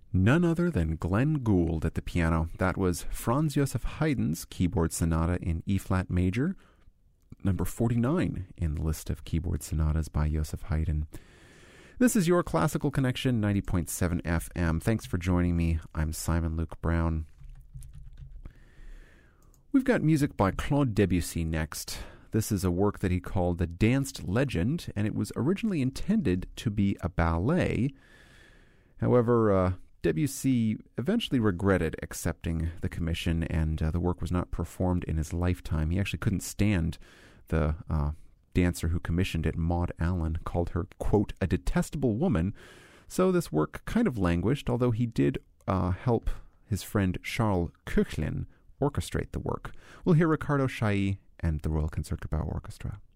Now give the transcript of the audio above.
None other than Glenn Gould at the piano. That was Franz Joseph Haydn's keyboard sonata in E-flat major, number 49 in the list of keyboard sonatas by Joseph Haydn. This is your Classical Connection, 90.7 FM. Thanks for joining me. I'm Simon Luke Brown. We've got music by Claude Debussy next. This is a work that he called The Danced Legend, and it was originally intended to be a ballet. However, Debussy eventually regretted accepting the commission, and the work was not performed in his lifetime. He actually couldn't stand the dancer who commissioned it, Maud Allen, called her, quote, a detestable woman. So this work kind of languished, although he did help his friend Charles Koechlin orchestrate the work. We'll hear Riccardo Chailly and the Royal Concertgebouw Orchestra.